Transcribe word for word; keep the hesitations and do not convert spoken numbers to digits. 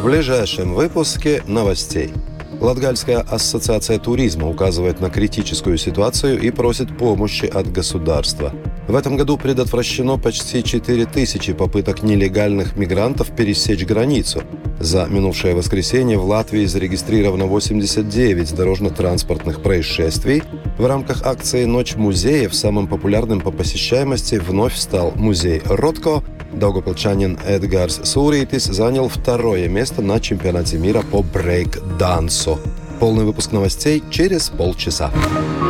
ближайшем выпуске новостей. Латгальская ассоциация туризма указывает на критическую ситуацию и просит помощи от государства. В этом году предотвращено почти четыре тысячи попыток нелегальных мигрантов пересечь границу. За минувшее воскресенье в Латвии зарегистрировано восемьдесят девять дорожно-транспортных происшествий. В рамках акции «Ночь музеев» самым популярным по посещаемости вновь стал музей Ротко. Даугавпилчанин Эдгарс Суритис занял второе место на чемпионате мира по брейк-дансу. Полный выпуск новостей через полчаса.